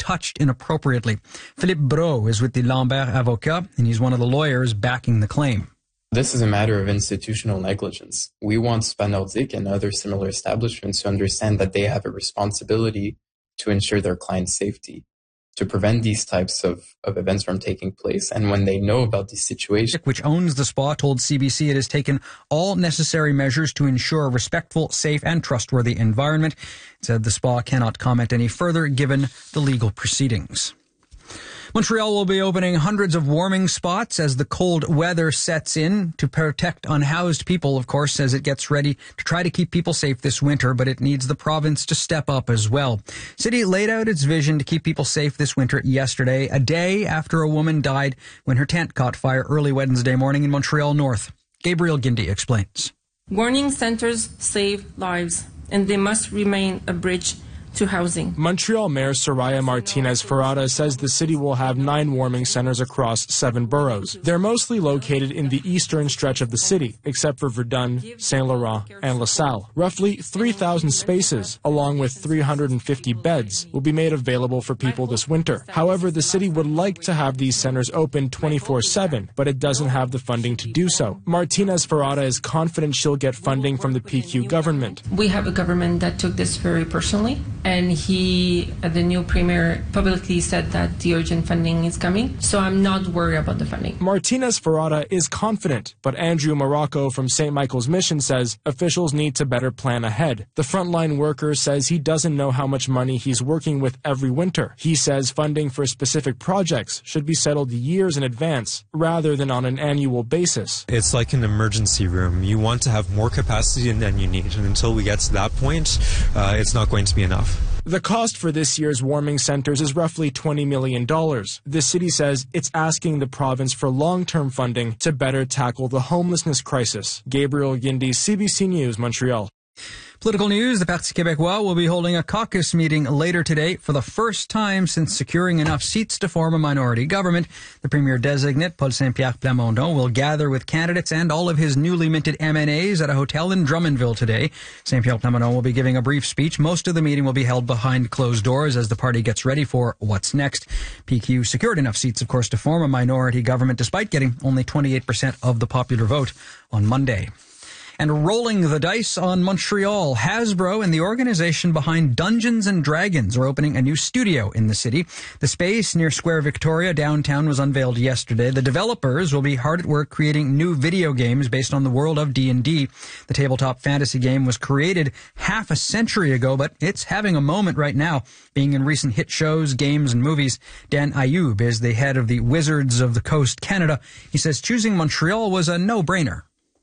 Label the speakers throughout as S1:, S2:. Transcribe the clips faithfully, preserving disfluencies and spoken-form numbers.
S1: touched inappropriately. Philippe Brault is with the Lambert Avocat, and he's one of the lawyers backing the claim.
S2: This is a matter of institutional negligence. We want Spa Nordique and other similar establishments to understand that they have a responsibility to ensure their clients' safety, to prevent these types of, of events from taking place. And when they know about these situations...
S1: Which owns the spa told C B C it has taken all necessary measures to ensure a respectful, safe, and trustworthy environment. It said the spa cannot comment any further given the legal proceedings. Montreal will be opening hundreds of warming spots as the cold weather sets in to protect unhoused people, of course, as it gets ready to try to keep people safe this winter, but it needs the province to step up as well. City laid out its vision to keep people safe this winter yesterday, a day after a woman died when her tent caught fire early Wednesday morning in Montreal North. Gabriel Guindy explains.
S3: Warning centers save lives, and they must remain a bridge to housing.
S4: Montreal Mayor Soraya Martinez-Ferrada says the city will have nine warming centers across seven boroughs. They're mostly located in the eastern stretch of the city, except for Verdun, Saint Laurent, and LaSalle. Roughly three thousand spaces, along with three hundred fifty beds, will be made available for people this winter. However, the city would like to have these centers open twenty-four seven, but it doesn't have the funding to do so. Martinez-Ferrada is confident she'll get funding from the P Q government.
S3: We have a government that took this very personally. And he, the new premier, publicly said that the urgent funding is coming. So I'm not worried about the funding.
S4: Martinez-Ferrada is confident, but Andrew Morocco from Saint Michael's Mission says officials need to better plan ahead. The frontline worker says he doesn't know how much money he's working with every winter. He says funding for specific projects should be settled years in advance rather than on an annual basis.
S5: It's like an emergency room. You want to have more capacity than you need, and until we get to that point, uh, it's not going to be enough.
S4: The cost for this year's warming centers is roughly twenty million dollars. The city says it's asking the province for long-term funding to better tackle the homelessness crisis. Gabriel Guindy, C B C News, Montreal.
S1: Political news, the Parti Québécois will be holding a caucus meeting later today for the first time since securing enough seats to form a minority government. The Premier-designate, Paul Saint-Pierre Plamondon, will gather with candidates and all of his newly minted M N As at a hotel in Drummondville today. Saint-Pierre Plamondon will be giving a brief speech. Most of the meeting will be held behind closed doors as the party gets ready for what's next. P Q secured enough seats, of course, to form a minority government despite getting only twenty-eight percent of the popular vote on Monday. And rolling the dice on Montreal, Hasbro and the organization behind Dungeons and Dragons are opening a new studio in the city. The space near Square Victoria downtown was unveiled yesterday. The developers will be hard at work creating new video games based on the world of D and D. The tabletop fantasy game was created half a century ago, but it's having a moment right now, being in recent hit shows, games, and movies. Dan Ayoub is the head of the Wizards of the Coast Canada. He says choosing Montreal was a no-brainer.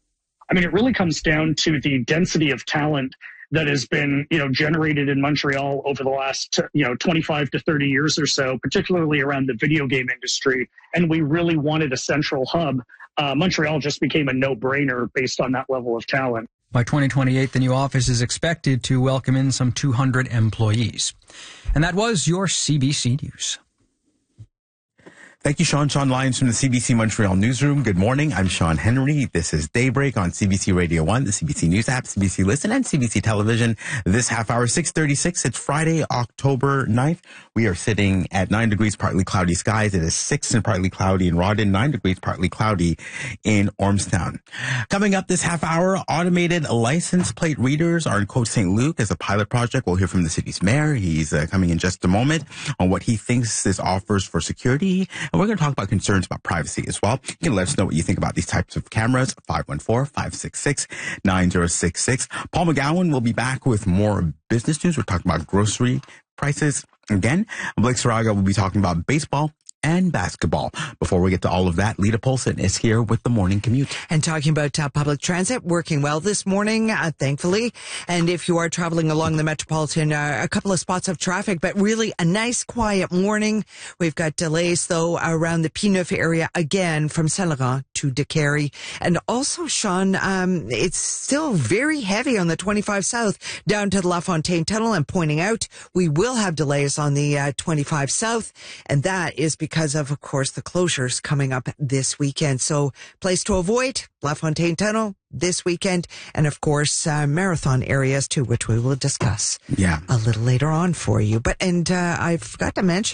S6: I mean, it really comes down to the density of talent that has been, you know, generated in Montreal over the last, you know, twenty-five to thirty years or so, particularly around the video game industry. And we really wanted a central hub. Uh, Montreal just became a no-brainer based on that level of talent.
S1: By twenty twenty-eight, the new office is expected to welcome in some two hundred employees. And that was your C B C News.
S7: Thank you, Sean. Sean Lyons from the C B C Montreal Newsroom. Good morning. I'm Sean Henry. This is Daybreak on C B C Radio one, the C B C News app, C B C Listen, and C B C Television. This half hour, six thirty-six. It's Friday, October ninth. We are sitting at nine degrees, partly cloudy skies. It is six and partly cloudy in Rawdon, nine degrees, partly cloudy in Ormstown. Coming up this half hour, automated license plate readers are in Côte Saint Luc as a pilot project. We'll hear from the city's mayor. He's uh, coming in just a moment on what he thinks this offers for security. And we're going to talk about concerns about privacy as well. You can let us know what you think about these types of cameras. five one four, five six six, nine zero six six. Paul McGowan will be back with more business news. We're talking about grocery prices again. Blake Saraga will be talking about baseball and basketball. Before we get to all of that, Lita Polson is here with the morning commute.
S8: And talking about uh, public transit, working well this morning, uh, thankfully. And if you are traveling along the Metropolitan, uh, a couple of spots of traffic, but really a nice quiet morning. We've got delays, though, around the P-Neuf area again from Saint-Laurent to Décarie. And also, Sean, um, it's still very heavy on the twenty-five South down to the La Fontaine Tunnel. I'm pointing out we will have delays on the uh, twenty-five South, and that is because Because of, of course, the closures coming up this weekend. So, place to avoid, La Fontaine Tunnel this weekend, and of course, uh, marathon areas too, which we will discuss
S7: yeah.
S8: a little later on for you. But, and uh, I forgot to mention,